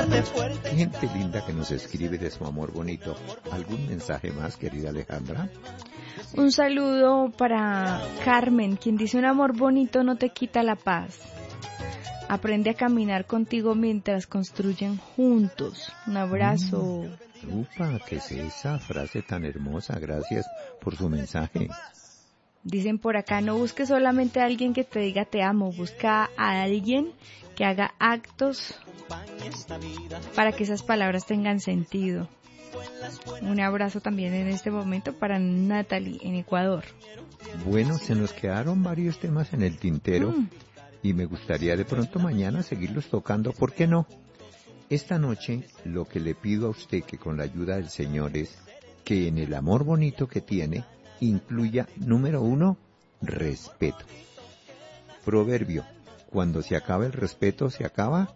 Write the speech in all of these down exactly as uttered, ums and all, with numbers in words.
Abrázate fuerte. Gente linda que nos escribe de su amor bonito. ¿Algún mensaje más, querida Alejandra? Un saludo para Carmen, quien dice: un amor bonito no te quita la paz. Aprende a caminar contigo mientras construyen juntos. Un abrazo. Mm, upa, ¿qué es esa frase tan hermosa? Gracias por su mensaje. Dicen por acá: no busques solamente a alguien que te diga te amo, busca a alguien que haga actos para que esas palabras tengan sentido. Un abrazo también en este momento para Natalie en Ecuador. Bueno, se nos quedaron varios temas en el tintero Mm. y me gustaría de pronto mañana seguirlos tocando, ¿por qué no? Esta noche lo que le pido a usted, que con la ayuda del Señor, es que en el amor bonito que tiene incluya, número uno, respeto. Proverbio: cuando se acaba el respeto, se acaba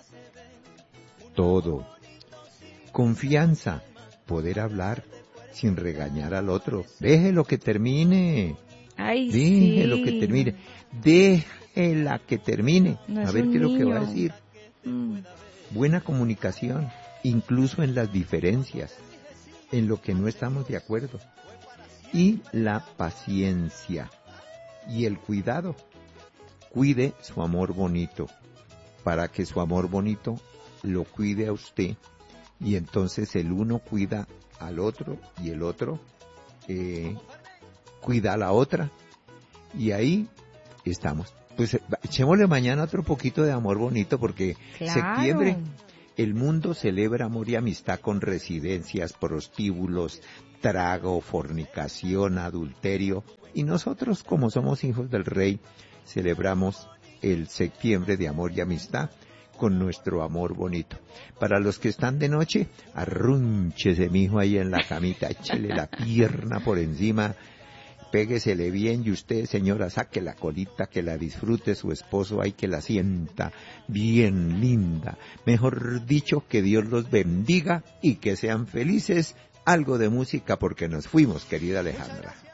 todo. Confianza: poder hablar sin regañar al otro. Déjelo que termine. Ay, Déjelo sí. que termine. Déjela que termine. No a es ver un qué es lo que va a niño. decir. Mm. Buena comunicación, incluso en las diferencias, en lo que no estamos de acuerdo. Y la paciencia y el cuidado. Cuide su amor bonito, para que su amor bonito lo cuide a usted, y entonces el uno cuida al otro y el otro eh, cuida a la otra, y ahí estamos. Pues echémosle mañana otro poquito de amor bonito, porque Claro. septiembre el mundo celebra amor y amistad con residencias, prostíbulos, trago, fornicación, adulterio, y nosotros, como somos hijos del Rey, celebramos el septiembre de amor y amistad con nuestro amor bonito. Para los que están de noche, arrúnchese, mijo, ahí en la camita, échele la pierna por encima, péguesele bien, y usted, señora, saque la colita, que la disfrute su esposo, ahí que la sienta bien linda. Mejor dicho, que Dios los bendiga y que sean felices. Algo de música, porque nos fuimos, querida Alejandra.